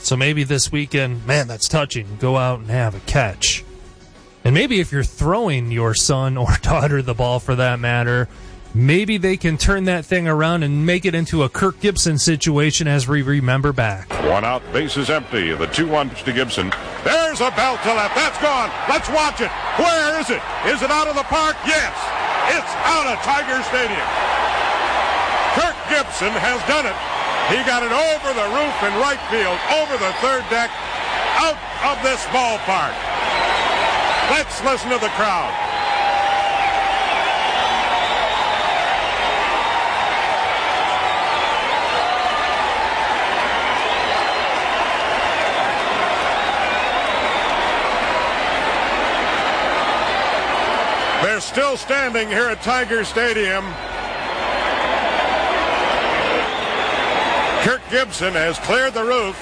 So maybe this weekend, man, that's touching. Go out and have a catch. And maybe if you're throwing your son or daughter the ball for that matter, maybe they can turn that thing around and make it into a Kirk Gibson situation as we remember back. One out, bases empty. The 2-1 pitch to Gibson. There's a belt to left. That's gone. Let's watch it. Where is it? Is it out of the park? Yes. It's out of Tiger Stadium. Kirk Gibson has done it. He got it over the roof in right field, over the third deck, out of this ballpark. Let's listen to the crowd. They're still standing here at Tiger Stadium. Kirk Gibson has cleared the roof.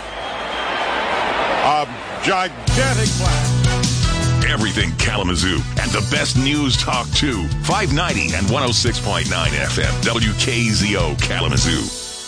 A gigantic blast. Everything Kalamazoo and the best news talk too. 590 and 106.9 FM. WKZO Kalamazoo.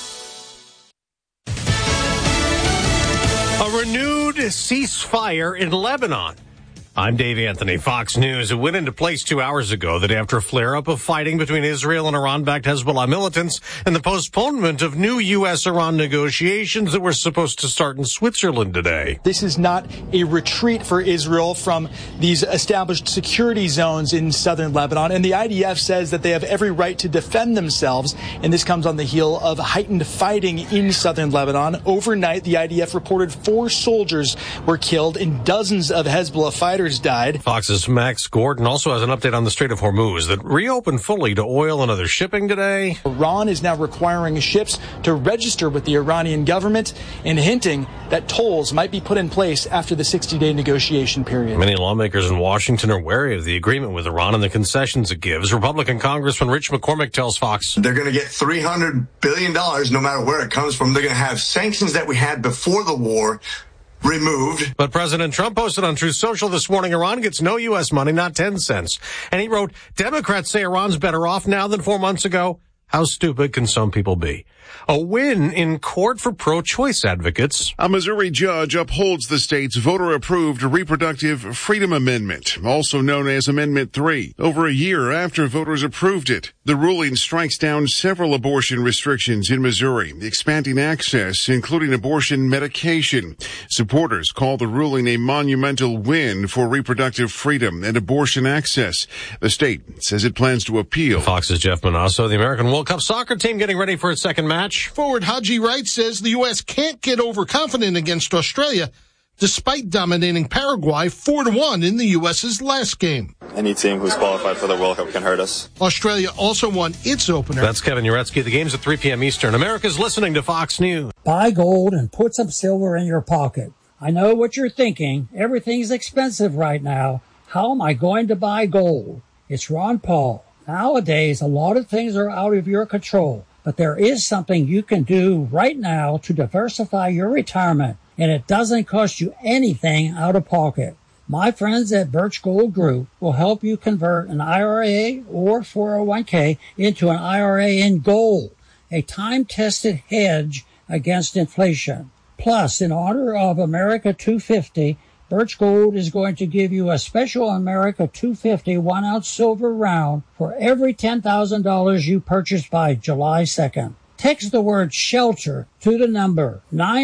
A renewed ceasefire in Lebanon. I'm Dave Anthony, Fox News. It went into place 2 hours ago that after a flare-up of fighting between Israel and Iran-backed Hezbollah militants and the postponement of new U.S.-Iran negotiations that were supposed to start in Switzerland today. This is not a retreat for Israel from these established security zones in southern Lebanon, and the IDF says that they have every right to defend themselves, and this comes on the heel of heightened fighting in southern Lebanon. Overnight, the IDF reported 4 soldiers were killed and dozens of Hezbollah fighters died. Fox's Max Gordon also has an update on the Strait of Hormuz that reopened fully to oil and other shipping today. Iran is now requiring ships to register with the Iranian government and hinting that tolls might be put in place after the 60-day negotiation period. Many lawmakers in Washington are wary of the agreement with Iran and the concessions it gives. Republican Congressman Rich McCormick tells Fox they're going to get $300 billion no matter where it comes from. They're going to have sanctions that we had before the war removed. But President Trump posted on Truth Social this morning, Iran gets no U.S. money, not 10 cents. And he wrote, Democrats say Iran's better off now than 4 months ago. How stupid can some people be? A win in court for pro-choice advocates. A Missouri judge upholds the state's voter-approved Reproductive Freedom Amendment, also known as Amendment 3, over a year after voters approved it. The ruling strikes down several abortion restrictions in Missouri, expanding access, including abortion medication. Supporters call the ruling a monumental win for reproductive freedom and abortion access. The state says it plans to appeal. Fox's Jeff Manasso, the American World Cup soccer team getting ready for its second match. Forward Haji Wright says the U.S. can't get overconfident against Australia, despite dominating Paraguay 4-1 in the U.S.'s last game. Any team who's qualified for the World Cup can hurt us. Australia also won its opener. That's Kevin Uretsky. The game's at 3 p.m. Eastern. America's listening to Fox News. Buy gold and put some silver in your pocket. I know what you're thinking. Everything's expensive right now. How am I going to buy gold? It's Ron Paul. Nowadays, a lot of things are out of your control, but there is something you can do right now to diversify your retirement, and it doesn't cost you anything out of pocket. My friends at Birch Gold Group will help you convert an IRA or 401k into an IRA in gold, a time-tested hedge against inflation. Plus, in honor of America 250, Birch Gold is going to give you a special America 250 1-ounce silver round for every $10,000 you purchase by July 2nd. Text the word SHELTER to the number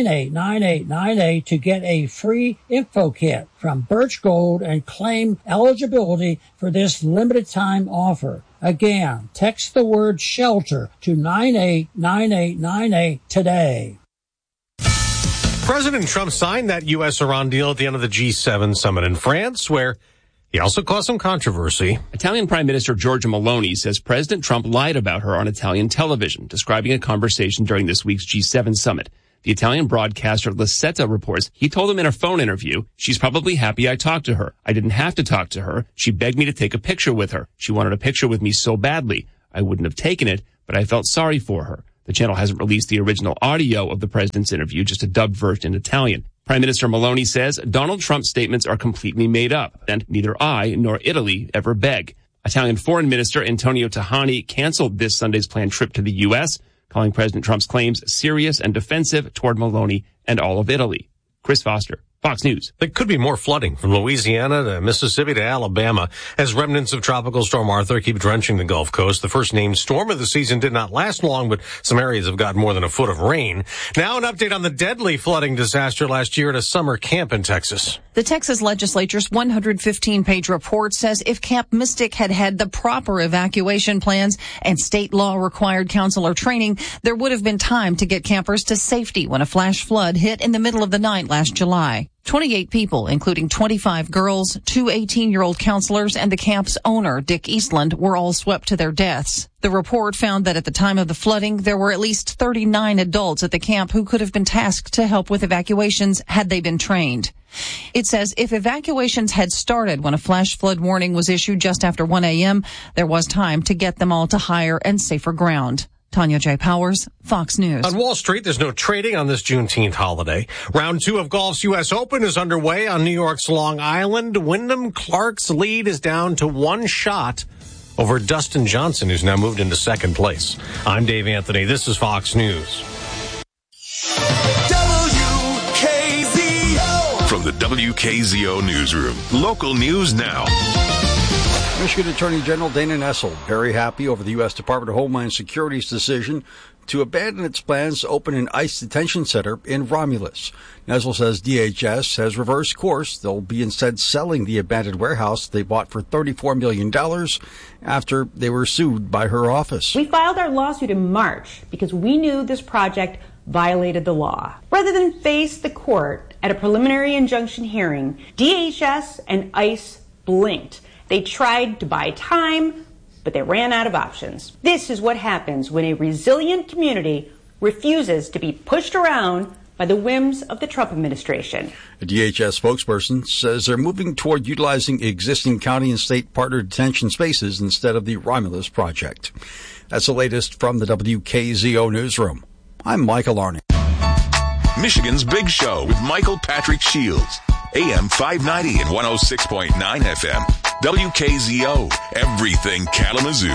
989898 to get a free info kit from Birch Gold and claim eligibility for this limited time offer. Again, text the word SHELTER to 989898 today. President Trump signed that U.S.-Iran deal at the end of the G7 summit in France, where he also caused some controversy. Italian Prime Minister Giorgia Meloni says President Trump lied about her on Italian television, describing a conversation during this week's G7 summit. The Italian broadcaster La Setta reports he told him in a phone interview, "She's probably happy I talked to her. I didn't have to talk to her. She begged me to take a picture with her. She wanted a picture with me so badly. I wouldn't have taken it, but I felt sorry for her." The channel hasn't released the original audio of the president's interview, just a dubbed version in Italian. Prime Minister Meloni says Donald Trump's statements are completely made up, and neither I nor Italy ever beg. Italian Foreign Minister Antonio Tajani canceled this Sunday's planned trip to the U.S., calling President Trump's claims serious and defensive toward Meloni and all of Italy. Chris Foster, Fox News. There could be more flooding from Louisiana to Mississippi to Alabama as remnants of Tropical Storm Arthur keep drenching the Gulf Coast. The first named storm of the season did not last long, but some areas have gotten more than a foot of rain. Now an update on the deadly flooding disaster last year at a summer camp in Texas. The Texas legislature's 115-page report says if Camp Mystic had had the proper evacuation plans and state law required counselor training, there would have been time to get campers to safety when a flash flood hit in the middle of the night last July. 28 people, including 25 girls, 2 18-year-old counselors, and the camp's owner, Dick Eastland, were all swept to their deaths. The report found that at the time of the flooding, there were at least 39 adults at the camp who could have been tasked to help with evacuations had they been trained. It says if evacuations had started when a flash flood warning was issued just after 1 a.m., there was time to get them all to higher and safer ground. Tanya J. Powers, Fox News. On Wall Street, there's no trading on this Juneteenth holiday. Round 2 of golf's U.S. Open is underway on New York's Long Island. Wyndham Clark's lead is down to 1 shot over Dustin Johnson, who's now moved into second place. I'm Dave Anthony. This is Fox News. WKZO. From the WKZO newsroom, local news now. Michigan Attorney General Dana Nessel very happy over the U.S. Department of Homeland Security's decision to abandon its plans to open an ICE detention center in Romulus. Nessel says DHS has reversed course. They'll be instead selling the abandoned warehouse they bought for $34 million after they were sued by her office. We filed our lawsuit in March because we knew this project violated the law. Rather than face the court at a preliminary injunction hearing, DHS and ICE blinked. They tried to buy time, but they ran out of options. This is what happens when a resilient community refuses to be pushed around by the whims of the Trump administration. A DHS spokesperson says they're moving toward utilizing existing county and state partner detention spaces instead of the Romulus project. That's the latest from the WKZO newsroom. I'm Michael Arney. Michigan's Big Show with Michael Patrick Shields. AM 590 and 106.9 FM. WKZO. Everything Kalamazoo.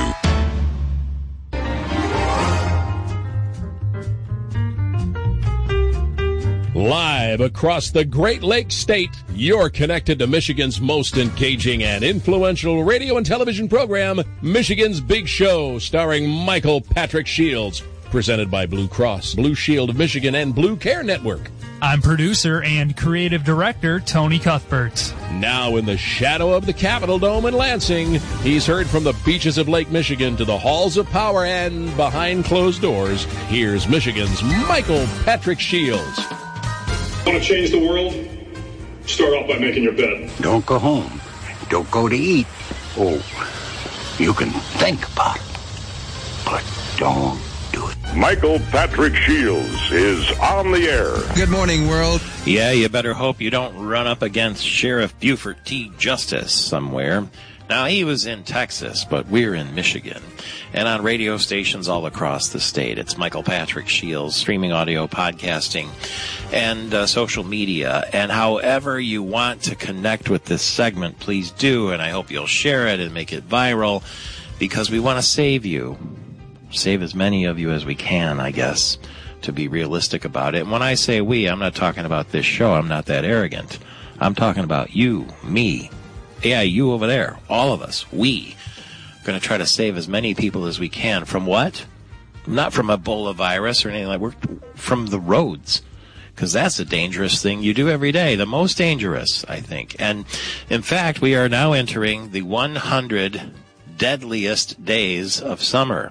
Live across the Great Lakes State, you're connected to Michigan's most engaging and influential radio and television program, Michigan's Big Show, starring Michael Patrick Shields. Presented by Blue Cross, Blue Shield of Michigan, and Blue Care Network. I'm producer and creative director Tony Cuthbert. Now in the shadow of the Capitol Dome in Lansing, he's heard from the beaches of Lake Michigan to the halls of power and behind closed doors. Here's Michigan's Michael Patrick Shields. Want to change the world? Start off by making your bed. Don't go home. Don't go to eat. Oh, you can think about it, but don't. Michael Patrick Shields is on the air. Good morning, world. Yeah, you better hope you don't run up against Sheriff Buford T. Justice somewhere. Now, he was in Texas, but we're in Michigan. And on radio stations all across the state, it's Michael Patrick Shields, streaming audio, podcasting, and social media. And however you want to connect with this segment, please do. And I hope you'll share it and make it viral, because we want to save you. Save as many of you as we can, I guess, to be realistic about it. And when I say we, I'm not talking about this show. I'm not that arrogant. I'm talking about you, me, yeah, you over there, all of us. We are going to try to save as many people as we can from what? Not from Ebola virus or anything like that. From the roads, because that's a dangerous thing you do every day, the most dangerous, I think. And in fact, we are now entering the 100 deadliest days of summer.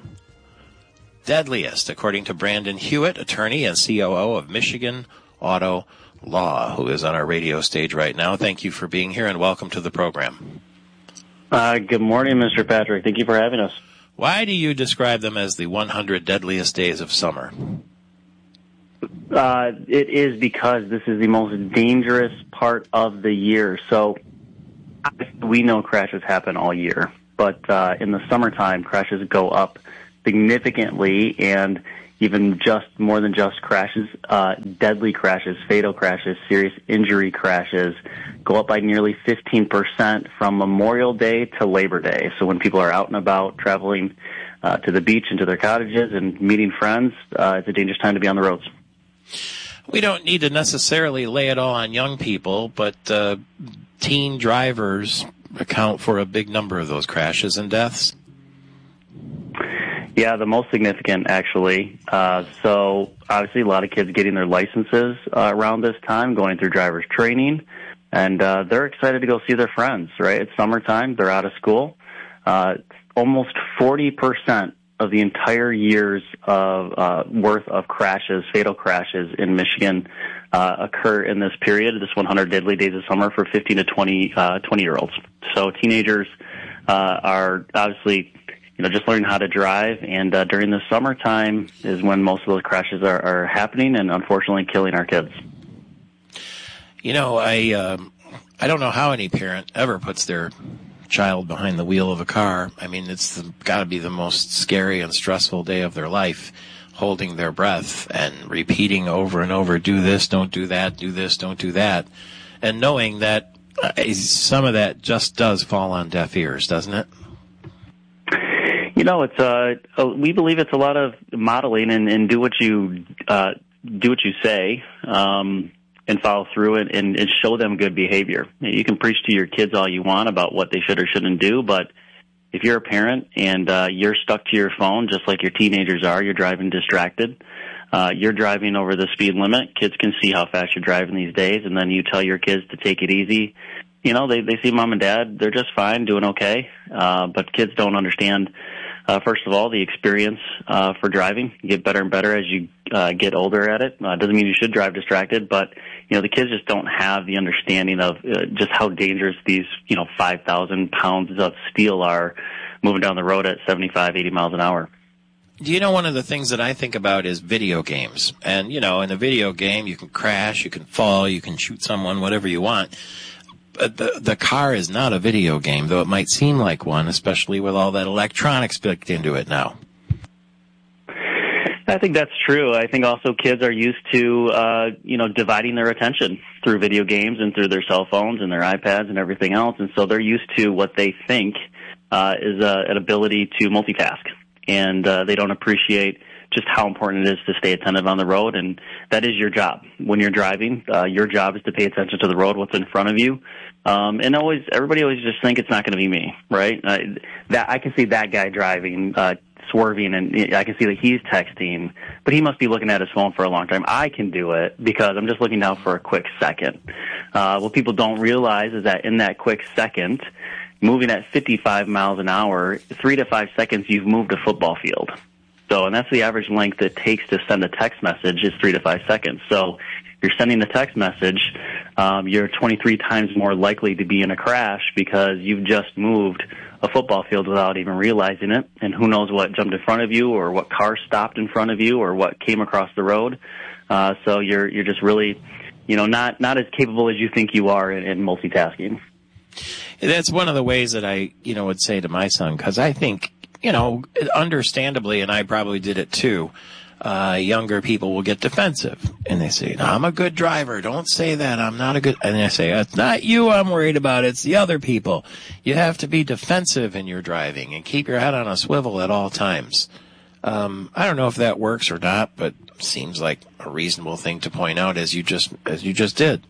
Deadliest, according to Brandon Hewitt, attorney and COO of Michigan Auto Law, who is on our radio stage right now. Thank you for being here and welcome to the program. Good morning, Mr. Patrick. Thank you for having us. Why do you describe them as the 100 deadliest days of summer? It is because this is the most dangerous part of the year. So we know crashes happen all year, but in the summertime, crashes go up significantly, and even just more than just crashes, deadly crashes, fatal crashes, serious injury crashes go up by nearly 15% from Memorial Day to Labor Day. So when people are out and about traveling to the beach and to their cottages and meeting friends, it's a dangerous time to be on the roads. we don't need to necessarily lay it all on young people, but teen drivers account for a big number of those crashes and deaths. Yeah, the most significant, actually. So obviously a lot of kids getting their licenses around this time, going through driver's training, and they're excited to go see their friends, right? It's summertime. They're out of school. Almost 40% of the entire year's worth of crashes, fatal crashes in Michigan, occur in this period, this 100 deadly days of summer for 15 to 20-year-olds. So teenagers are obviously, just learning how to drive, and during the summertime is when most of those crashes are happening and unfortunately killing our kids. I don't know how any parent ever puts their child behind the wheel of a car. I mean, it's got to be the most scary and stressful day of their life, holding their breath and repeating over and over, do this, don't do that, do this, don't do that, and knowing that some of that just does fall on deaf ears, doesn't it? It's we believe it's a lot of modeling and do what you say, and follow through it and show them good behavior. You can preach to your kids all you want about what they should or shouldn't do, but if you're a parent and you're stuck to your phone just like your teenagers are, you're driving distracted, you're driving over the speed limit, kids can see how fast you're driving these days, and then you tell your kids to take it easy. They see mom and dad, they're just fine, doing okay, but kids don't understand, first of all, the experience for driving. You get better and better as you get older at it. Doesn't mean you should drive distracted, but the kids just don't have the understanding of just how dangerous these 5,000 pounds of steel are moving down the road at 75, 80 miles an hour. One of the things that I think about is video games. And, in a video game, you can crash, you can fall, you can shoot someone, whatever you want. But the car is not a video game, though it might seem like one, especially with all that electronics built into it now. I think that's true. I think also kids are used to, dividing their attention through video games and through their cell phones and their iPads and everything else. And so they're used to what they think is an ability to multitask. And they don't appreciate just how important it is to stay attentive on the road. And that is your job. When you're driving, your job is to pay attention to the road, what's in front of you. And everybody always just think it's not going to be me, right? I can see that guy driving, swerving, and I can see that he's texting, but he must be looking at his phone for a long time. I can do it because I'm just looking down for a quick second. What people don't realize is that in that quick second, moving at 55 miles an hour, 3 to 5 seconds, you've moved a football field. So, and that's the average length it takes to send a text message is 3 to 5 seconds. So you're sending the text message, you're 23 times more likely to be in a crash because you've just moved a football field without even realizing it. And who knows what jumped in front of you or what car stopped in front of you or what came across the road. So you're just really, not as capable as you think you are in multitasking. That's one of the ways that I, would say to my son, because I think, understandably, and I probably did it too, younger people will get defensive. And they say, no, I'm a good driver. Don't say that. I'm not a good... And I say, it's not you I'm worried about. It's the other people. You have to be defensive in your driving and keep your head on a swivel at all times. I don't know if that works or not, but seems like a reasonable thing to point out as you just did.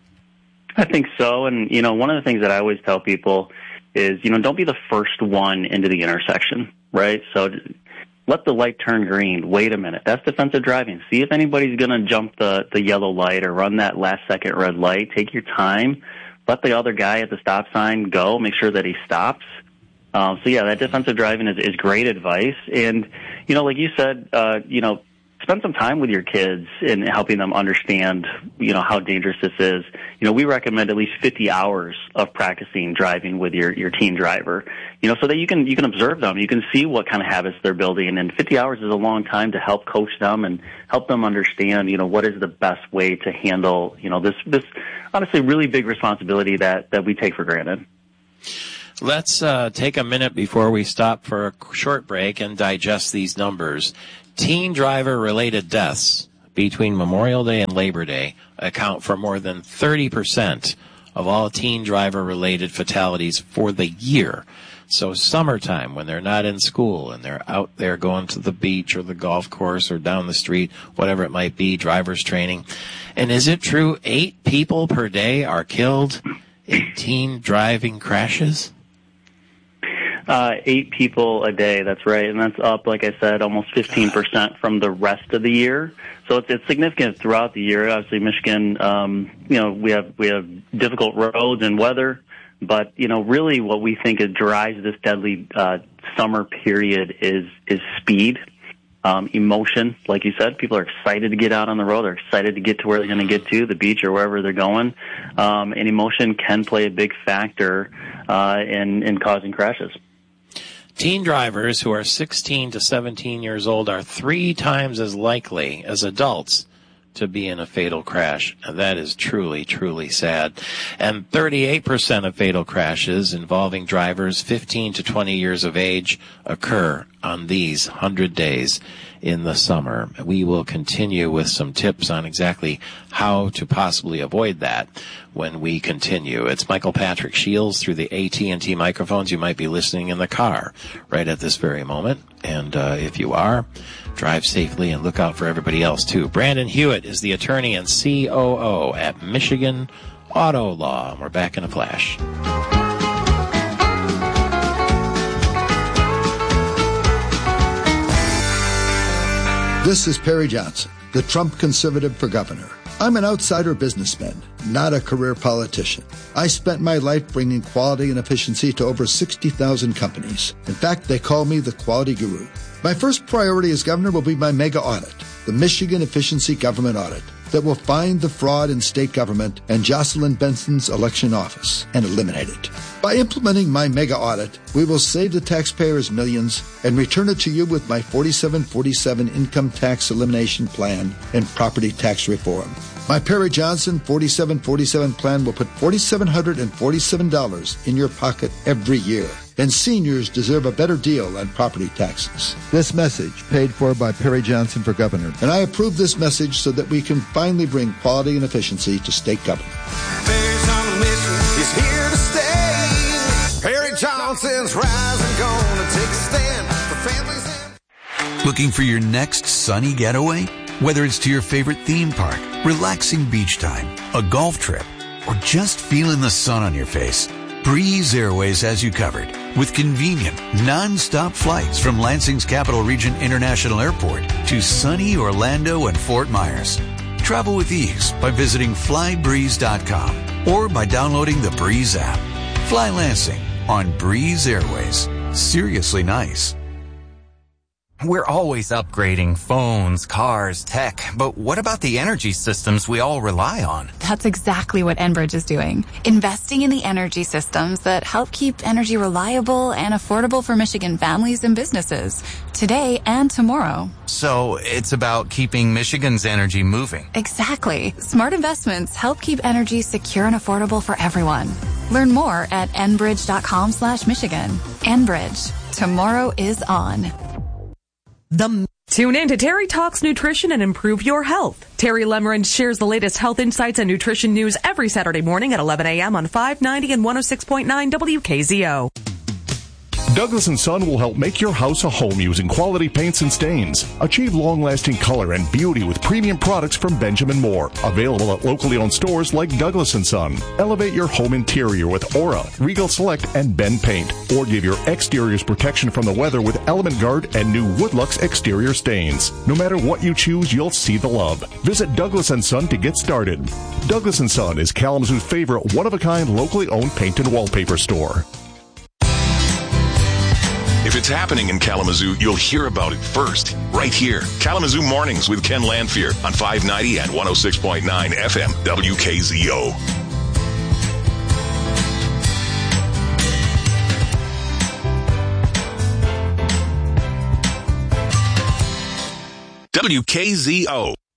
I think so. And, one of the things that I always tell people is, don't be the first one into the intersection, right? So let the light turn green. Wait a minute. That's defensive driving. See if anybody's going to jump the yellow light or run that last second red light. Take your time. Let the other guy at the stop sign go. Make sure that he stops. That defensive driving is great advice. And, like you said, spend some time with your kids in helping them understand, how dangerous this is. We recommend at least 50 hours of practicing driving with your teen driver, so that you can observe them. You can see what kind of habits they're building. And 50 hours is a long time to help coach them and help them understand, what is the best way to handle, this honestly really big responsibility that we take for granted. Let's take a minute before we stop for a short break and digest these numbers. Teen driver-related deaths between Memorial Day and Labor Day account for more than 30% of all teen driver-related fatalities for the year. So summertime, when they're not in school and they're out there going to the beach or the golf course or down the street, whatever it might be, driver's training. And is it true 8 people per day are killed in teen driving crashes? 8 people a day, that's right. And that's up, like I said, almost 15% from the rest of the year. So it's significant throughout the year. Obviously, Michigan, we have difficult roads and weather. But, really what we think drives this deadly summer period is speed, emotion. Like you said, people are excited to get out on the road. They're excited to get to where they're going to get to, the beach or wherever they're going. And emotion can play a big factor in causing crashes. Teen drivers who are 16 to 17 years old are 3 times as likely as adults to be in a fatal crash. And that is truly, truly sad. And 38% of fatal crashes involving drivers 15 to 20 years of age occur on these 100 days in the summer. We will continue with some tips on exactly how to possibly avoid that when we continue. It's Michael Patrick Shields through the AT&T microphones. You might be listening in the car right at this very moment. And if you are, drive safely and look out for everybody else, too. Brandon Hewitt is the attorney and COO at Michigan Auto Law. We're back in a flash. This is Perry Johnson, the Trump conservative for governor. I'm an outsider businessman, not a career politician. I spent my life bringing quality and efficiency to over 60,000 companies. In fact, they call me the quality guru. My first priority as governor will be my mega audit, the Michigan Efficiency Government Audit, that will find the fraud in state government and Jocelyn Benson's election office and eliminate it. By implementing my mega audit, we will save the taxpayers millions and return it to you with my 4747 income tax elimination plan and property tax reform. My Perry Johnson 4747 plan will put $4,747 in your pocket every year. And seniors deserve a better deal on property taxes. This message paid for by Perry Johnson for governor. And I approve this message so that we can finally bring quality and efficiency to state government. Perry's on a mission. He's here to stay. Perry Johnson's rising, gonna take a stand for families. Looking for your next sunny getaway? Whether it's to your favorite theme park, relaxing beach time, a golf trip, or just feeling the sun on your face, Breeze Airways has you covered with convenient, non-stop flights from Lansing's Capital Region International Airport to sunny Orlando and Fort Myers. Travel with ease by visiting flybreeze.com or by downloading the Breeze app. Fly Lansing on Breeze Airways. Seriously nice. We're always upgrading phones, cars, tech, but what about the energy systems we all rely on? That's exactly what Enbridge is doing. Investing in the energy systems that help keep energy reliable and affordable for Michigan families and businesses, today and tomorrow. So it's about keeping Michigan's energy moving. Exactly. Smart investments help keep energy secure and affordable for everyone. Learn more at enbridge.com/Michigan. Enbridge. Tomorrow is on. Tune in to Terry Talks Nutrition and Improve Your Health. Terry Lemmerin shares the latest health insights and nutrition news every Saturday morning at 11 a.m. on 590 and 106.9 WKZO. Douglas & Son will help make your house a home using quality paints and stains. Achieve long-lasting color and beauty with premium products from Benjamin Moore. Available at locally owned stores like Douglas & Son. Elevate your home interior with Aura, Regal Select, and Ben Paint. Or give your exteriors protection from the weather with Element Guard and new Woodlux exterior stains. No matter what you choose, you'll see the love. Visit Douglas & Son to get started. Douglas & Son is Kalamazoo's favorite one-of-a-kind locally owned paint and wallpaper store. If it's happening in Kalamazoo, you'll hear about it first, right here. Kalamazoo Mornings with Ken Lanfear on 590 and 106.9 FM WKZO. WKZO.